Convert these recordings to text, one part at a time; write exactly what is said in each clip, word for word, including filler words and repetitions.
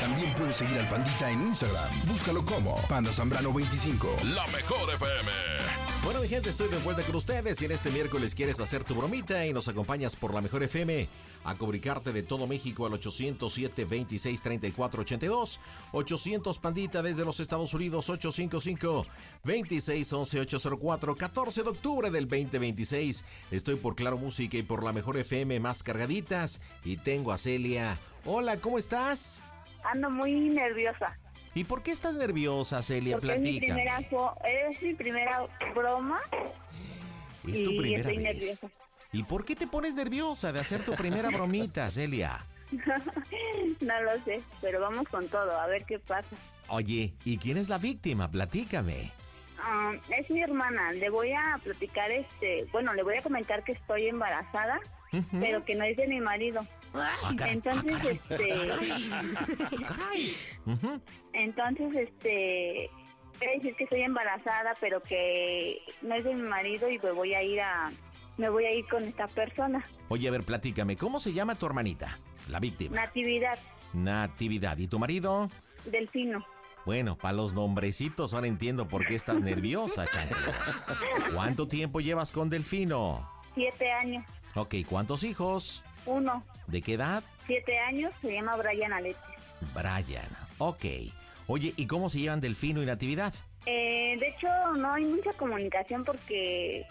También puedes seguir al Pandita en Instagram. Búscalo como Panda Zambrano veinticinco. La Mejor F M. Bueno, mi gente, estoy de vuelta con ustedes y en este miércoles quieres hacer tu bromita y nos acompañas por La Mejor F M a comunicarte de todo México al ochocientos siete, veintiséis, treinta y cuatro ochenta y dos, ochocientos Pandita desde los Estados Unidos, ochocientos cincuenta y cinco, veintiséis, once, ochocientos cuatro, catorce de octubre del veinte veintiséis. Estoy por Claro Música y por La Mejor F M más cargaditas y tengo a Celia. Hola, ¿cómo estás? Ando muy nerviosa. ¿Y por qué estás nerviosa, Celia? Porque es mi, primera, es mi primera broma. Es tu y primera estoy vez. nerviosa. ¿Y por qué te pones nerviosa de hacer tu primera bromita, Celia? No lo sé, pero vamos con todo, a ver qué pasa. Oye, ¿y quién es la víctima? Platícame. Um, es mi hermana. Le voy a platicar, este, bueno, le voy a comentar que estoy embarazada, uh-huh. pero que no es de mi marido. Ah, entonces, ah, este, uh-huh. entonces, este, quiere decir que estoy embarazada, pero que no es de mi marido y me voy a ir a, me voy a ir con esta persona. Oye, a ver, platícame, ¿cómo se llama tu hermanita, la víctima? Natividad. Natividad. ¿Y tu marido? Delfino. Bueno, para los nombrecitos ahora entiendo por qué estás nerviosa, Chancla. ¿Cuánto tiempo llevas con Delfino? Siete años. Ok, ¿cuántos hijos? Uno. ¿De qué edad? Siete años, se llama Brian Alexis. Brian, ok. Oye, ¿y cómo se llevan Delfino y Natividad? Eh, de hecho, no hay mucha comunicación porque,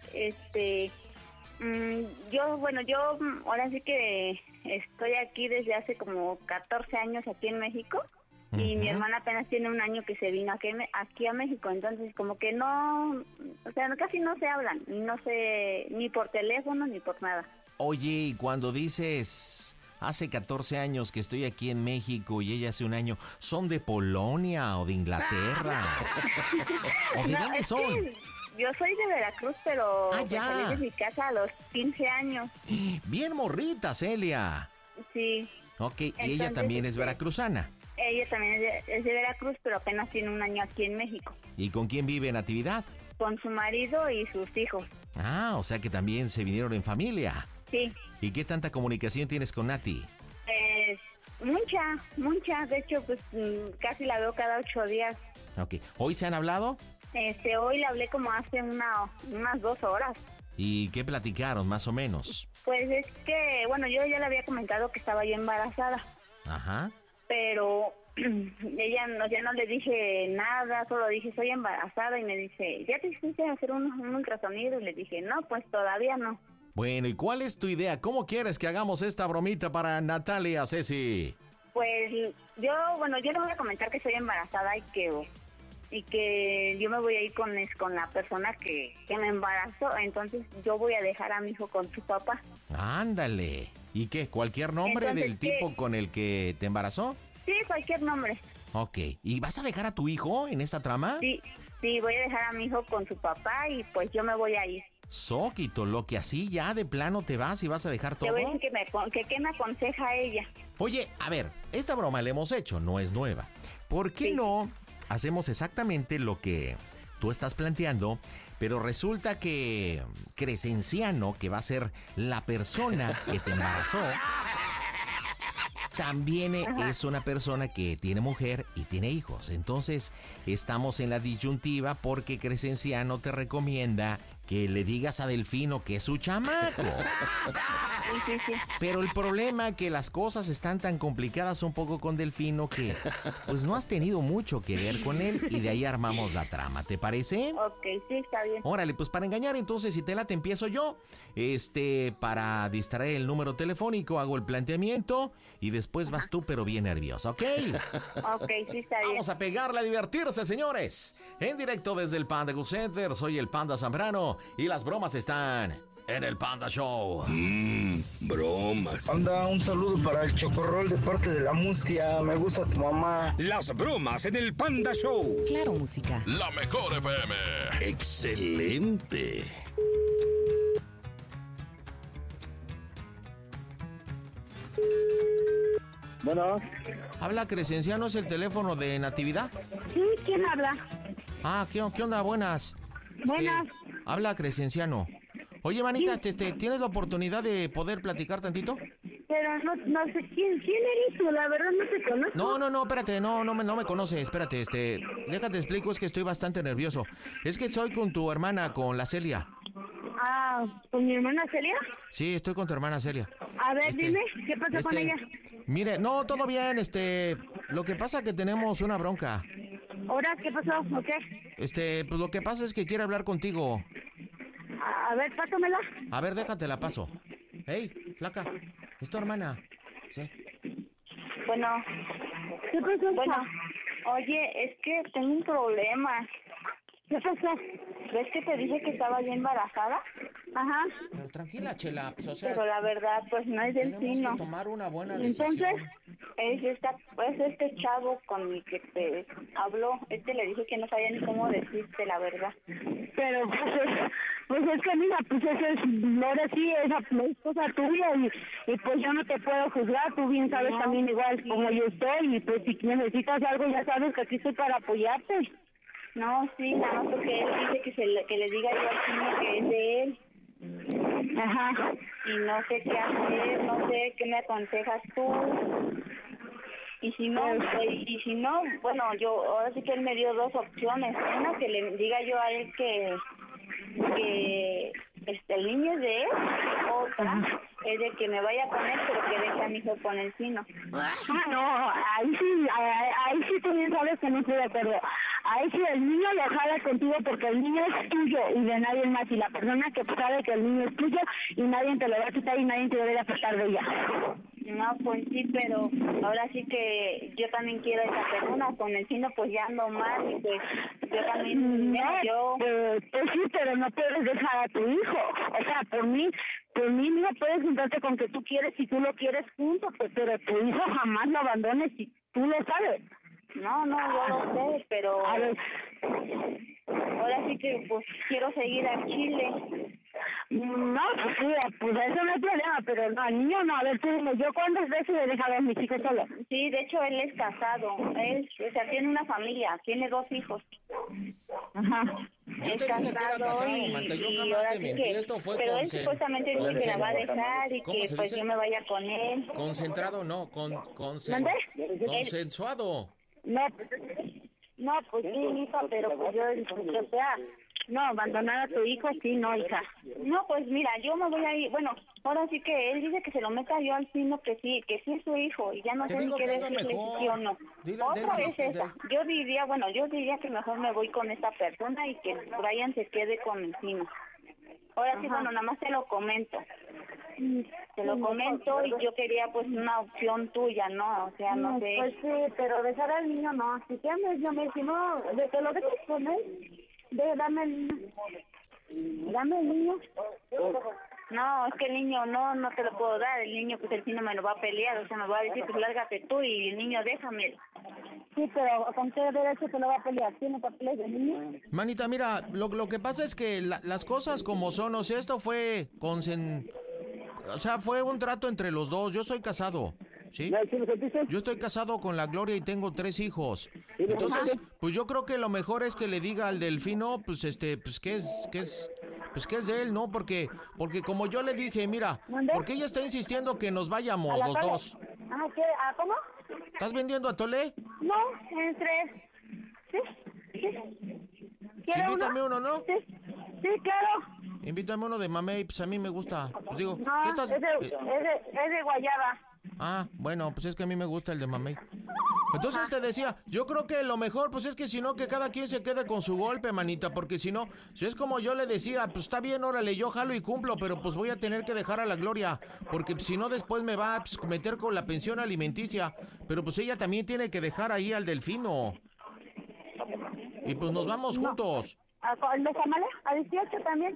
este, mmm, yo, bueno, yo ahora sí que estoy aquí desde hace como catorce años aquí en México. Y uh-huh. mi hermana apenas tiene un año que se vino aquí, aquí a México, entonces como que no, o sea, casi no se hablan, no sé, ni por teléfono ni por nada. Oye, y cuando dices hace catorce años que estoy aquí en México y ella hace un año, ¿son de Polonia o de Inglaterra? ¿O de no, dónde son? Que yo soy de Veracruz, pero ah, pues salí de mi casa a los quince años. Bien morrita, Celia. Sí. Ok, y entonces, ella también es veracruzana. Ella también es de, es de Veracruz, pero apenas tiene un año aquí en México. ¿Y con quién vive Natividad? Con su marido y sus hijos. Ah, o sea que también se vinieron en familia. Sí. ¿Y qué tanta comunicación tienes con Nati? Pues mucha, mucha. De hecho, pues casi la veo cada ocho días. Ok. ¿Hoy se han hablado? Este, hoy la hablé como hace una, unas dos horas. ¿Y qué platicaron, más o menos? Pues es que, bueno, yo ya le había comentado que estaba yo embarazada. Ajá. Pero ella no, ya no le dije nada, solo dije soy embarazada y me dice, ¿ya te hiciste hacer un, un ultrasonido? Y le dije, no, pues todavía no. Bueno, ¿y cuál es tu idea? ¿Cómo quieres que hagamos esta bromita para Natalia, Ceci? Pues yo, bueno, yo le voy a comentar que soy embarazada y que y que yo me voy a ir con, con la persona que, que me embarazó, entonces yo voy a dejar a mi hijo con su papá. Ándale. ¿Y qué? ¿Cualquier nombre entonces, del tipo ¿qué? Con el que te embarazó? Sí, cualquier nombre. Ok. ¿Y vas a dejar a tu hijo en esta trama? Sí, sí, voy a dejar a mi hijo con su papá y pues yo me voy a ir. Soquito, lo que así ya de plano te vas y vas a dejar todo. Te voy a decir que me, que, que me aconseja ella. Oye, a ver, esta broma la hemos hecho, no es nueva. ¿Por qué sí. no hacemos exactamente lo que tú estás planteando, pero resulta que Crescenciano, que va a ser la persona que te embarazó, también Ajá. es una persona que tiene mujer y tiene hijos? Entonces, estamos en la disyuntiva porque Crescenciano te recomienda que le digas a Delfino que es su chamaco. Sí, sí, sí. Pero el problema es que las cosas están tan complicadas un poco con Delfino que pues no has tenido mucho que ver con él y de ahí armamos la trama, ¿te parece? Ok, sí, está bien. Órale, pues para engañar entonces, si te la te empiezo yo, este, para distraer el número telefónico hago el planteamiento y después vas tú pero bien nerviosa, ¿ok? Ok, sí, está bien. Vamos a pegarle a divertirse, señores. En directo desde el Panda Go Center, soy el Panda Zambrano y las bromas están en el Panda Show. Mmm, bromas. Anda, un saludo para el Chocorrol de parte de la Mustia. Me gusta tu mamá. Las bromas en el Panda Show. Claro, música. La Mejor F M. Excelente. Bueno. Habla Crescenciano, ¿es el teléfono de Natividad? Sí, ¿quién habla? Ah, ¿qué, qué onda? Buenas. Buenas. Este, habla Crescenciano. Oye, manita, sí. este, ¿tienes la oportunidad de poder platicar tantito? Sí, Pero no, no sé quién, quién eres tú, la verdad no te conozco. No, no, no, espérate, no, no me, no me conoces, espérate, este, déjate explico, es que estoy bastante nervioso. Es que estoy con tu hermana, con la Celia. Ah, ¿con mi hermana Celia? Sí, estoy con tu hermana Celia. A ver, Este, dime, ¿qué pasó este, con ella? Mire, no, todo bien, este, lo que pasa que tenemos una bronca. ¿Ahora qué pasó? ¿O qué? Este, pues lo que pasa es que quiere hablar contigo. A, a ver, pásamela. A ver, déjate la paso. Hey, flaca, es tu hermana. Sí. Bueno, ¿Qué pasó? bueno, oye, es que tengo un problema. ¿Qué pasó? ¿Ves que te dije que estaba ya embarazada? Ajá. Pero tranquila, Chela, pues, o sea, Pero la verdad, pues no es del tenemos sino. que tomar una buena decisión. Entonces, es, esta, pues este chavo con el que te habló, este le dije que no sabía ni cómo decirte la verdad. Pero pues es, pues es que mira, pues eso es, ahora sí, esa es cosa tuya y, y pues yo no te puedo juzgar, tú bien sabes No, también igual sí. como yo estoy y pues si necesitas algo ya sabes que aquí estoy para apoyarte. No, sí, nada más porque él dice que, se le, que le diga yo al niño que es de él. Ajá. Y no sé qué hacer, no sé qué me aconsejas tú. Y si no, pues, y si no, bueno, yo, ahora sí que él me dio dos opciones. Una, que le diga yo a él que, que este, el niño es de él. Otra, es de que me vaya con él, pero que deje a mi hijo con el sino. Ah, no, ahí sí, ahí, ahí sí tú bien sabes que no estoy de acuerdo. Ahí sí el niño lo jala contigo porque el niño es tuyo y de nadie más. Y la persona que sabe que el niño es tuyo y nadie te lo va a quitar y nadie te debe apartar de ella. No, pues sí, pero ahora sí que yo también quiero a esa persona. Con el sino pues ya ando mal y pues yo también, No, yo... eh, pues sí, pero no puedes dejar a tu hijo. O sea, por mí, por mí no puedes juntarte con que tú quieres si tú lo quieres junto, pues, pero tu hijo jamás lo abandones si tú lo sabes. No, no, yo lo sé, pero A ver, ahora sí que pues quiero seguir a Chile. no, pues sí, pues eso no hay problema, pero no, al niño no. A ver, tú dime, ¿yo cuántas veces he dejado a mis hijos solos? Sí, de hecho él es casado, él, o sea, tiene una familia, tiene dos hijos. Ajá. Yo Es te dije que era casado, y, Manta, yo y jamás ahora te sí mentí, que- esto fue pero él consen- supuestamente dice que la va a dejar y ¿Cómo que se pues dice? yo me vaya con él. Concentrado, no, con, consen- ¿Mande? consensuado. No, pues, no, pues sí, hija, pero pues yo, o sea, no, abandonar a tu hijo, sí, no, hija. No, pues mira, yo me voy a ir, bueno, ahora sí que él dice que se lo meta yo al sino que sí, que sí es su hijo y ya no Te sé ni digo qué que es lo decirle si mejor. sí o no. Dile- Otra dile vez que- esa, yo diría, bueno, yo diría que mejor me voy con esta persona y que Brian se quede con el sino. Ahora sí, bueno, nada más te lo comento. Te lo comento y yo quería pues una opción tuya, ¿no? O sea, no sé. Pues sí, pero dejar al niño no. Si quieres, yo me si no, de que lo dejes con él, de, dame el niño. Dame el niño. No, es que el niño no, no te lo puedo dar. El niño, pues el sino me lo va a pelear, o sea, me va a decir, pues lárgate tú y el niño déjame. Sí, pero ¿con qué derecho te lo va a pelear? ¿Tiene papeles de niño? Manita, mira, lo, lo que pasa es que la- las cosas como son, o sea, esto fue consen... O sea, fue un trato entre los dos. Yo soy casado, ¿sí? Yo estoy casado con la Gloria y tengo tres hijos. Entonces, pues yo creo que lo mejor es que le diga al Delfino, pues este, pues que es, que es, pues que es de él, ¿no? Porque, porque como yo le dije, mira, porque ella está insistiendo que nos vayamos los dos. Ah, ¿qué? ¿Ah, cómo? ¿Estás vendiendo atole? No, en tres. ¿Sí? ¿Sí? Sí, ¿Quiere invítame uno, ¿no? Sí, sí, claro. Invítame uno de mamey, pues a mí me gusta. Pues digo, No, ¿qué estás? es de, eh, es, de, es de guayaba. Ah, bueno, pues es que a mí me gusta el de mamey. Entonces te decía, yo creo que lo mejor, pues es que si no, que cada quien se quede con su golpe, manita, porque si no, si es como yo le decía, pues está bien, órale, yo jalo y cumplo, pero pues voy a tener que dejar a la Gloria, porque si no después me va a pues, meter con la pensión alimenticia, pero pues ella también tiene que dejar ahí al Delfino. Y pues nos vamos juntos. ¿El de Samala? ¿A dieciocho también?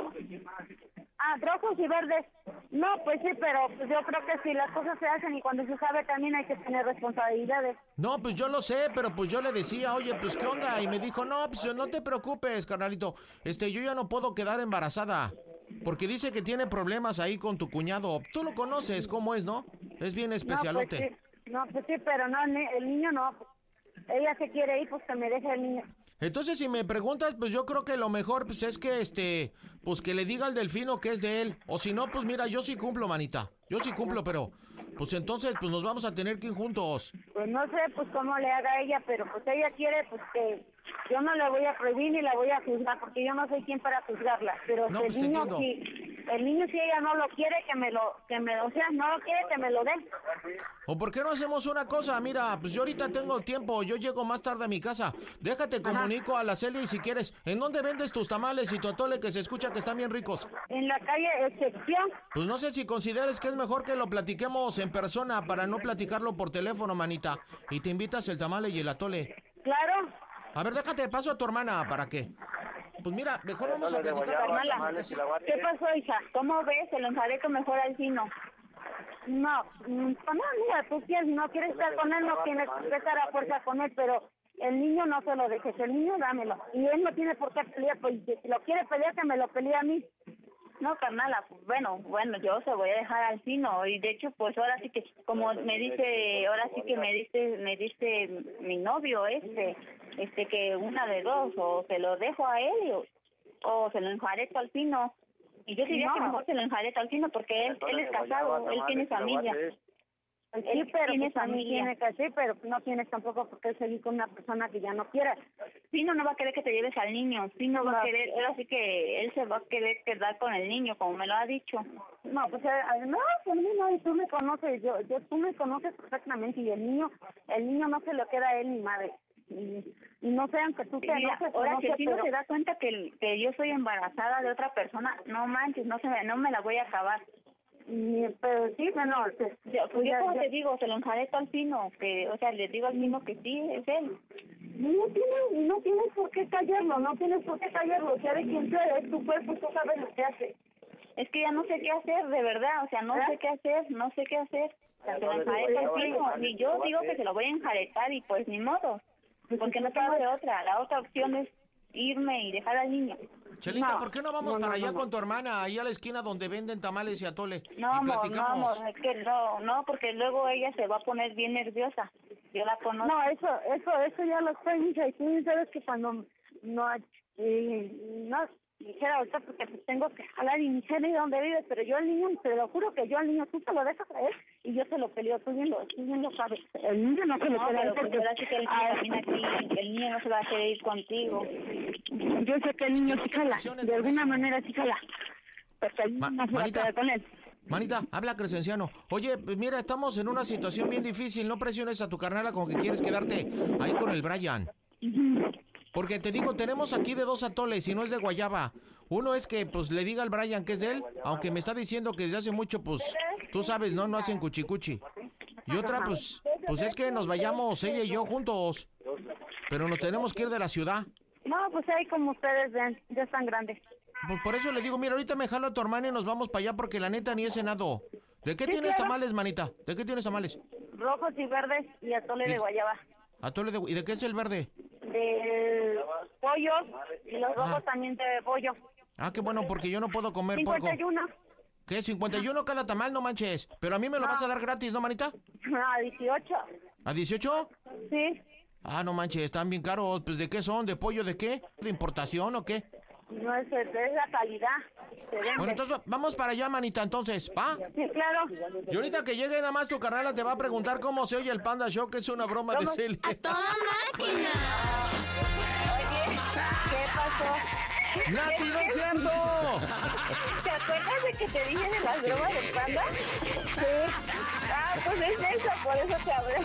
Ah, rojos y verdes. No, pues sí, pero pues yo creo que si las cosas se hacen y cuando se sabe también hay que tener responsabilidades. No, pues yo lo sé, pero pues yo le decía, oye, pues qué onda, y me dijo, no, pues no te preocupes, carnalito, este, yo ya no puedo quedar embarazada, porque dice que tiene problemas ahí con tu cuñado, tú lo conoces, ¿cómo es, no? Es bien especialote. No, pues sí, no, pues sí pero no, ni- el niño no. Ella se quiere ir, pues que me deje el niño. Entonces, si me preguntas, pues yo creo que lo mejor pues es que este, pues que le diga al Delfino que es de él. O si no, pues mira, yo sí cumplo, manita. Yo sí cumplo, pero pues entonces pues nos vamos a tener que ir juntos. Pues no sé, pues cómo le haga ella, pero pues ella quiere, pues que yo no le voy a prohibir ni la voy a juzgar, porque yo no soy quien para juzgarla. Pero No, si pues el te niño, entiendo. si el niño si ella no lo quiere, que me lo, que me, o sea, no lo quiere, que me lo dé. ¿O por qué no hacemos una cosa? Mira, pues yo ahorita tengo tiempo, yo llego más tarde a mi casa. Déjate, comunico a la Celia y si quieres. ¿En dónde vendes tus tamales y tu atole que se escucha que están bien ricos? En la calle Excepción. Pues no sé si consideres que es mejor que lo platiquemos en persona para no platicarlo por teléfono, manita. Y te invitas el tamale y el atole. Claro. A ver, déjate, paso a tu hermana, ¿para qué? Pues mira, mejor vamos a platicar. Carnala, ¿qué pasó, hija? ¿Cómo ves? Se lo enjareto mejor al Fino. No, mm, pues no, mira, tú quieres, no quieres estar con él, no tienes que estar a fuerza con él, pero el niño no se lo dejes, el niño dámelo. Y él no tiene por qué pelear, pues si lo quiere pelear, que me lo pelee a mí. No, carnala, bueno, bueno, yo se voy a dejar al Fino y de hecho, pues ahora sí que, como me dice, ahora sí que me dice, me dice mi novio este, este que una de dos, o se lo dejo a él o, o se lo enjareto al Fino. Y yo diría No. que mejor se lo enjareto al Fino porque él, él es casado, él tiene familia. Sí, Él pero tiene pues también familia. tiene que sí, pero no tienes tampoco por qué seguir con una persona que ya no quieras. Fino no va a querer que te lleves al niño, Fino va a querer, ahora sí que él se va a querer quedar con el niño, como me lo ha dicho. No, pues eh, no, por mí no, y tú me conoces, yo, yo, tú me conoces perfectamente y el niño, el niño no se lo queda a él ni madre. Y, y no sé, aunque tú te Mira, enojes, ahora no si sé, el Fino pero- se da cuenta que, que yo soy embarazada de otra persona, no manches, no se me, no me la voy a acabar. y- pero sí, bueno, pues, Yo, pues yo ya- como ya- te digo, se lo enjareto al Fino, que, o sea, le digo al Fino que sí, es él. no tienes, no tienes por qué callarlo, no tienes por qué callarlo, sea de quien sea, es tu cuerpo, tú sabes lo que hace. Es que ya no sé qué hacer, de verdad, o sea, no ¿Eh? sé qué hacer, no sé qué hacer. O sea, se lo enjareto al Fino, y yo digo que se lo voy a enjaretar y pues ni modo, porque no tengo de otra. La otra opción es irme y dejar al niño. Chelita, No, ¿por qué no vamos no, no, para allá no, no. con tu hermana, ahí a la esquina donde venden tamales y atole? No, y amor, no, platicamos. amor, es que no, no, porque luego ella se va a poner bien nerviosa. Yo la conozco. No, eso, eso, eso ya lo sé, hija, y tú bien sabes que cuando no, eh, no, dijera ahorita porque pues tengo que jalar y ni sé ni dónde vives, pero yo al niño, te lo juro que yo al niño, tú te lo dejas a él y yo se lo peleo, tú bien lo, tú bien lo sabes. El niño no se lo No, pelea pero pues porque ahora sí que el niño ah, también aquí, el niño no se va a querer ir contigo. yo sé que el niño sí jala, Presiones de con alguna eso. manera sí jala, pero el niño Ma- no se va a manita. quedar con él. Manita, habla Crescenciano. Oye, pues mira, estamos en una situación bien difícil. No presiones a tu carnala con que quieres quedarte ahí con el Brian. Porque te digo, tenemos aquí de dos atoles y no es de guayaba. Uno es que pues le diga al Brian que es de él, aunque me está diciendo que desde hace mucho, pues, tú sabes, no, no hacen cuchicuchi. Y otra, pues, pues es que nos vayamos ella y yo juntos. Pero nos tenemos que ir de la ciudad. No, pues ahí como ustedes ven, ya están grandes. Pues por eso le digo, mira, ahorita me jalo a tu hermana y nos vamos para allá porque la neta ni he cenado. ¿De qué Sí, tienes claro. tamales, manita? ¿De qué tienes tamales? Rojos y verdes y atole Y- de guayaba. Atole de... ¿Y de qué es el verde? De pollo y los rojos Ah. también de pollo. Ah, qué bueno, porque yo no puedo comer porco. cincuenta y uno. ¿Qué? ¿cincuenta y uno cada tamal? No manches. Pero a mí me lo No. vas a dar gratis, ¿no, manita? A dieciocho. ¿A dieciocho? Sí. Ah, no manches, están bien caros. Pues, ¿de qué son? ¿De pollo de qué? ¿De importación o qué? No es, es la calidad. Se vende. Bueno, entonces va- vamos para allá, manita, entonces, ¿va? Sí, claro. Y ahorita que llegue nada más tu carnala te va a preguntar cómo se oye el Panda Show, que es una broma de Celia. ¡A toda máquina! Oye, ¿qué pasó? ¡Nati, no es cierto! ¿Te acuerdas de que te dije de las bromas del Panda? Sí. Ah, pues es eso, por eso te hablé.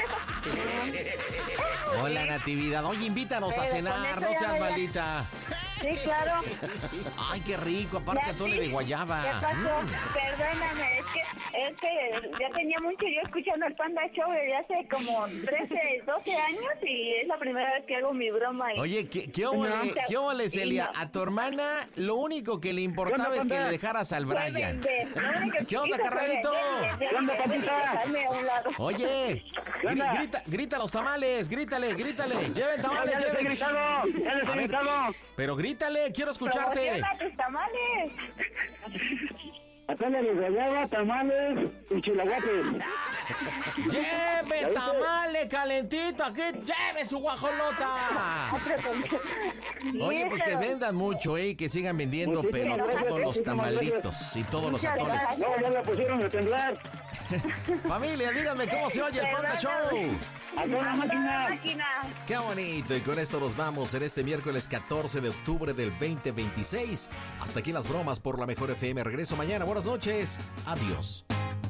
Hola, Natividad. Oye, invítanos a Pero con cenar, eso no ya seas me- maldita. Sí, claro. Ay, qué rico, aparte Ya atole sí. de guayaba. ¿Qué pasó? Perdóname, es que es que ya tenía mucho yo escuchando el Panda Show desde hace como trece, doce años y es la primera vez que hago mi broma. Y... Oye, ¿qué, qué óvole, No. qué óvole, Celia? Y no. A tu hermana lo único que le importaba es que le dejaras al Fue Brian. vender. Lo único que ¿Qué onda, hizo fue carnalito? vender, ¿Qué onda, vender, papita? dejarme a un lado. Oye, gri- grita, grita los tamales, grítale, grítale. Lleven tamales, lleven. gritado! ¡Ya les A ver, pero grítale, quiero escucharte. Promociona tus tamales. atole de guayaba, tamales y chilaguate. ¡Lleve tamale calentito! ¡Aquí lleve su guajolota! Oye, pues que vendan mucho, ¿eh? Que sigan vendiendo, pero todos los tamalitos y todos los atoles. No, ya la pusieron a temblar. Familia, díganme cómo se oye el Panda Show. ¡A toda máquina! ¡Qué bonito! Y con esto nos vamos en este miércoles catorce de octubre del veinte veintiséis. Hasta aquí las bromas por la Mejor F M. Regreso mañana. Buenas noches. Adiós.